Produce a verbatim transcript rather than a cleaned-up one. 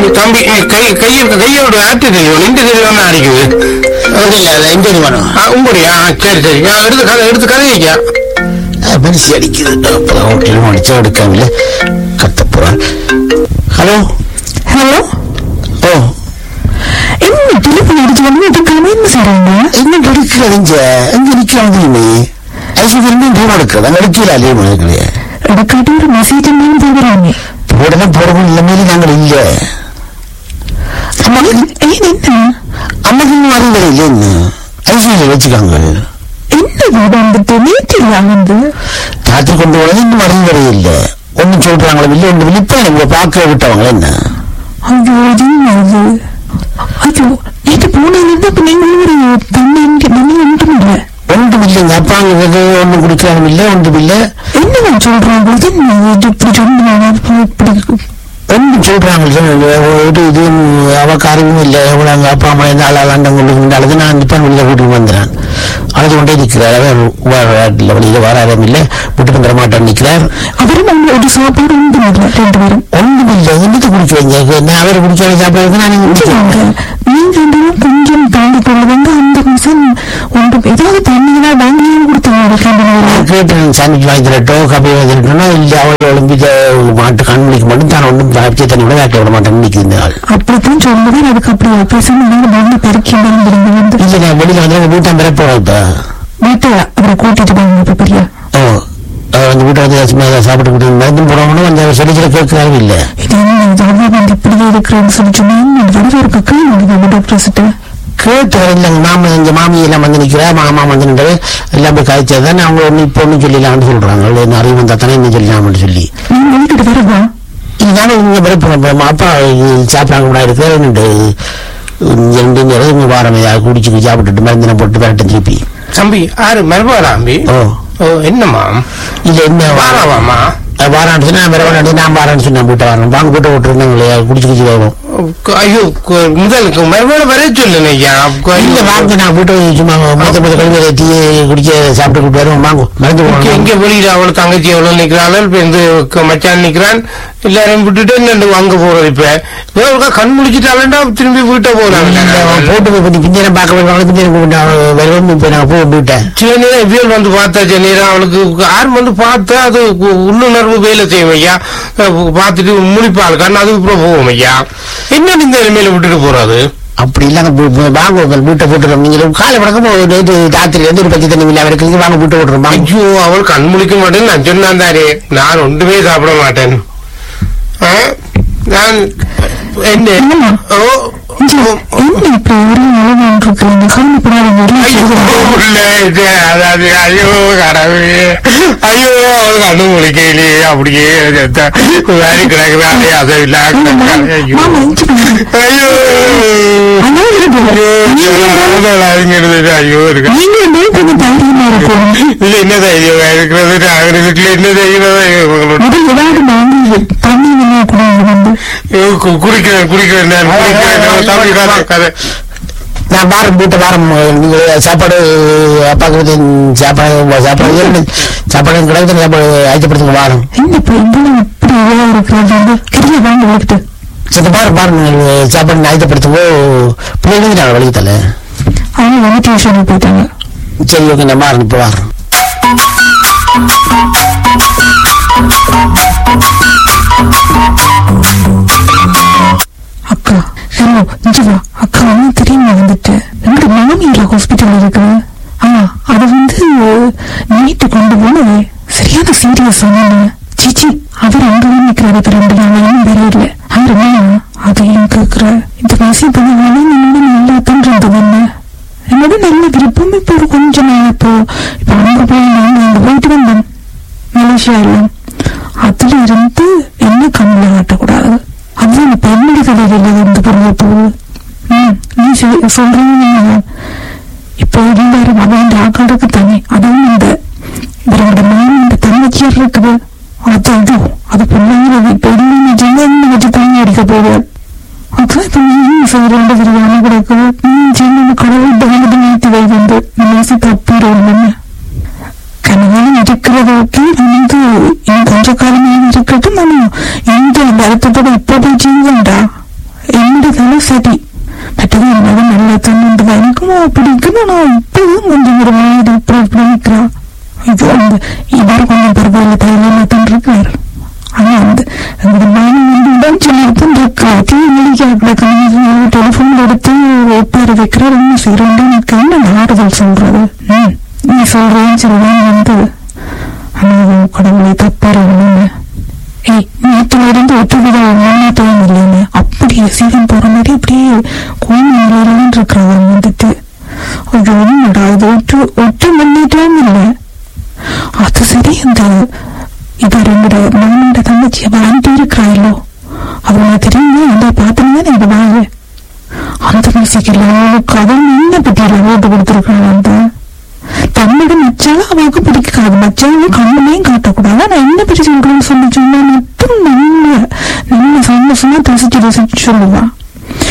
தம்பி கை கையில் கையோட ஆட்டு தெரியும் இந்த தெரியும் அடிக்குது எங்க வேணும் உங்களுடைய சரி சரி எடுத்து கதை எடுத்து கதை வைக்க மனுஷி அடிக்குது அப்பதான் அடிச்சா எடுக்காமல கத்த போறான். Hello hello. ஓ என்ன டெலிஃபோன் அடிச்சு வந்து எடுக்காம என்ன செய்றாங்க? என்ன எடுக்கிறீங்க எங்க நிக்கிறாங்க நீ ஐசி திரும்பி போன் எடுக்கிறது அங்க எடுக்கல அலையே எடுக்கலையே எடுக்காட்டி ஒரு மெசேஜ் என்னன்னு போடுறாங்க. போடலாம் போடவும் இல்லமே நாங்கள் இல்ல அம்மா என்ன அம்மாக்கு அறிவுரை இல்லை என்ன ஐசியில வச்சுக்காங்க என்ன வீடு வந்துட்டு நேற்றில் வந்து ராத்திரி கொண்டு போனது இன்னும் அறிவுரை இல்லை ஒன்னும் சொல்றாங்களே இல்லை ஒன்று விழிப்பா எங்களை பார்க்க விட்டவங்களே என்ன ஐயோ இது ஐயோ நேற்று போனது அப்ப நீங்க ஒரு தண்ணி தண்ணி ஒன்றும் இல்லை ஒன்றும் இல்லைங்க அப்பாங்க ஒன்றும் குடிக்கிறாங்க இல்லை ஒன்றும் இல்லை என்ன சொல்றாங்க இப்படி சொன்னாங்க இப்படி ஒன்றும் சொல்றாங்க இது அவக்கு அறிவும் இல்லை எவ்வளவு அப்பா அம்மா இந்த ஆளாண்டம் கொண்டு அழுது நான் இப்போ வெளியில கூட்டிட்டு வந்துடுறேன் அழுது கொண்டே நிற்கிறார் வெளியில வராதும் இல்லை விட்டு தர மாட்டேன் நிற்கிறார். அவரும் ஒரு சாப்பாடு ஒன்றும் இல்லை ரெண்டு பேரும் ஒன்றும் இல்லை என்னத்தை குடிக்க வைங்க நான் அவரை குடிக்காத சாப்பாடு நான் நீங்க ரெண்டு பேரும் கொஞ்சம் தாண்டி கொள்ளுவாங்க அந்த மிஷன் ஒன்று ஏதாவது தண்ணினா வாங்கியும் கொடுத்தாங்க கேட்டேன் சாமிக்கு வாங்கி தரட்டோ கப்பி வாங்கி தரட்டோன்னா இல்லை அவளை ஒழும்பி மாட்டு கண்மணிக்கு மட்டும் தான் ஒன்றும் பச்சை தண்ணி கூட வேக்க விட மாட்டேன் நிற்கிது அப்படித்தான் சொல்லுவேன். அதுக்கு அப்படி பேசாம வந்து பெருக்கி வந்து இல்லை நான் வெளியில வந்து வீட்டான் பிறப்போம் இப்போ வீட்டை அவரை கூட்டிட்டு போங்க இப்ப பெரிய ஓ அந்த வீட்டை வந்து சும்மா சாப்பிட்டு கொடுத்து மருந்து போடணும் அந்த சொல்லி சில கேட்கறாங்க இல்லை இது என்ன வந்து இப்படியே இருக்கிறேன்னு சொல்லி சொன்னேன் வரவேற்பு கேள்வி டாக்டர்ஸ்கிட்ட கேட்டு இல்லைங்க மாமா எங்க மாமி எல்லாம் வந்து நிற்கிறா மாமா வந்து நின்று எல்லாம் போய் காய்ச்சா தானே அவங்க ஒன்று இப்போ ஒன்றும் சொல்லிடலாம்னு சொல்றாங்க நிறைய வந்தா தானே இன்னும் சொல்லலாம்னு சொல்லி நீங்க வீட்டுக்கு வரவா நானும் இங்கே பிறப்போம் அப்பா சாப்பிடாங்க கூட இருக்கு ரெண்டு ரெண்டு நேரம் வாரம் குடிச்சு சாப்பிட்டுட்டு மருந்தினை போட்டு விரட்டும் திருப்பி தம்பி ஆறு மறுபாடா தம்பி ஓ ஓ என்னம்மா இல்லை என்ன வாராவாமா வாரான்னு சொன்னா வேற நான் வாரான்னு சொன்னா போட்டு வரணும் வாங்க போட்டு விட்டுருந்தாங்களே குடிச்சு குடிச்சு வரும் ஐயோ முதலுக்கு மறுபாடு வர சொல்லுங்க ஐயா இல்ல வாங்க நான் போட்டு சும்மா மொத்த மொத்த கழுவி டீ குடிக்க சாப்பிட்டு கூட்டு வருவோம் வாங்க மருந்து எங்க வெளியில அவளு தங்கச்சி எவ்வளவு நிக்கிறாள் இப்ப இந்த மச்சான் நிக்கிறான் எல்லாரையும் விட்டுட்டு என்ன வாங்க போறது இப்ப கண் முடிச்சுட்டாலா திரும்பி வீட்டை போறாங்க போட்டு கொஞ்சம் பிஞ்சரம் பார்க்க வருவாங்க பிஞ்சரம் வருவோம் இப்ப நான் போட்டு விட்டேன் சில நேரம் இவியல் வந்து பார்த்தா சில நேரம் அவளுக்கு ஆறு வந்து பார்த்தா அது உள்ளுணர்வு வேலை செய்யும் ஐயா பார்த்துட்டு முடிப்பாள் கண் அது அப்புறம் போவோம் ஐயா என்ன இந்த நிலைமையில விட்டுட்டு போறாது அப்படி இல்லாம வாங்க வீட்டை போட்டுறோம் நீங்க காலை வழக்கம் நேற்று ராத்திரி வந்து ஒரு பச்சை தண்ணி இல்லை அவருக்கு வாங்க வீட்டை போட்டுறோம். ஐயோ அவள் கண் முழிக்க மாட்டேன்னு நான் சொன்னான் தாரே நான் ஒன்றுமே சாப்பிட மாட்டேன் நான் என்ன அதாவது ஐயோ கடவுளே ஐயோ அவள் கண்ணு முழிக்கையிலே அப்படியே வேலை கிடக்குறாளே அதை இல்ல ஐயோ ஐயோ ஐயோ இருக்கு இல்ல என்ன தைரியம் இருக்கிறது வீட்டுல என்ன தைரியம் குடிக்கிறேன் குடிக்கிறேன் கதை நான் வாரம் வீட்டை வாரம் நீங்க சாப்பாடு அப்பாக்கு சாப்பாடு சாப்பாடு சாப்பாடு கிடையாது சாப்பாடு ஆயத்தப்படுத்துங்க வாரம் சரி பாரு பாருங்க சாப்பாடு ஆயத்தப்படுத்துங்கோ பிள்ளைங்க நான் வழி தலை அவங்க டியூஷனுக்கு போயிட்டாங்க. சரி ஓகே நான் வாரம் இப்போ வாரம் அக்கா ஹலோ இஞ்சிவா அக்கா ஒன்னும் தெரியுமா வந்துட்டு என்னோட மாமியார் ஹாஸ்பிட்டல் இருக்கு. ஆமா அது வந்து நீட்டு கொண்டு போனது சரியான சீரியஸ் ஆன சீச்சி அவர் அங்க நிக்கிறாரு இப்ப ரெண்டு நாளும் தெரியல அவர் என்ன அதையும் கேக்குற இந்த வயசு பண்ணாலும் என்னோட நல்லா பண்றது என்ன என்னோட நல்ல விருப்பம் இப்போ ஒரு கொஞ்சம் நாள் இப்போ இப்ப அங்க போய் நாங்க அங்க போயிட்டு வந்தோம் மலேசியால அதுல இருந்து என்ன கண்ணில் காட்டக்கூடாது அது அந்த பெண்மணி கதைகள் இருந்து பெரிய போகுது. ம் நீ சொல்றீங்க இப்போ இருந்தாரு அவன் ஆக்காடுக்கு தனி அதுவும் இந்த இவரோட மாமி இந்த தங்கச்சியார் இருக்குது அது இது அது பிள்ளைங்க இப்ப என்ன ஜென்ன வச்சு தண்ணி அடிக்க போவார் அதான் இப்ப நீ செய்யறேன் விரிவான கிடக்குது நீ ஜென்ன கடவுள் தகவல் நீத்தி வை வந்து மனசு தப்பிடுவோம் கனவாலும் இருக்கிறது ஓகே வந்து கொஞ்ச காலமாக இருக்கட்டும் நானும் இந்த அந்த அழுத்தத்தோட இப்ப போய் செய்யுங்கண்டா தானே சரி. மற்றது என்னோட நல்ல தண்ணி எனக்குமோ பிடிக்கும். நான் இப்பதான் கொஞ்சம் ஒரு மாதிரி இப்படி இப்படி நிற்கிறான். இது அந்த இவர் கொஞ்சம் பரவாயில்ல தைரியமா தான் இருக்காரு. ஆனா அந்த மாணவன் சொல்லிட்டு இருக்கா டெலிபோன் எடுத்து ஒப்பாரு வைக்கிறார். என்ன செய்யறேன் எனக்கு என்ன ஆறுதல் சொல்றது? ம் நீ சொல்றேன்னு சொல்றேன் வந்து கடவுளை தப்பாருன்னு. ஏய் நேற்றுல இருந்து ஒத்துவிட முன்னேற்றம் இல்லைன்னு அப்படியே சீதம் போற மாதிரி அப்படியே கோயில் இருக்கிறவன் வந்துட்டு அது ஒண்ணுடா. அது ஒற்று ஒற்று முன்னேற்றம் இல்லை. அது சரி. அந்த இவ ரெண்டு மாமோட தங்கச்சி அவ ஆண்டி இருக்கிறாயிலோ அவனை தெரியுங்க அந்த பாத்திரமே இந்த வாங்க அந்த மியூசிக்கல அவளுக்கு அவன் என்ன பத்தியில ஓட்டு கொடுத்துருக்கான். அந்த தன்னோட மச்சாலும் அவளுக்கு பிடிக்காது. மச்சாலும் கண்ணுலையும் காட்டக்கூடாது. நான் என்ன பற்றி சொல்றேன்னு சொல்லி சொன்னா மட்டும் நல்ல நல்ல சந்தோஷமா ரசிச்சு ரசிச்சு சொல்லுவான்.